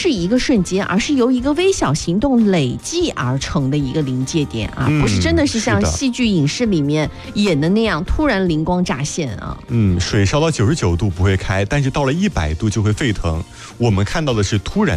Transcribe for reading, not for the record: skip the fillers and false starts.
是一个瞬间，而是由一个微小行动累计而成的一个临界点啊，不是真的是像戏剧影视里面演的那样突然灵光乍现啊。 水烧到99度不会开，但是到了100度就会沸腾。我们看到的是突然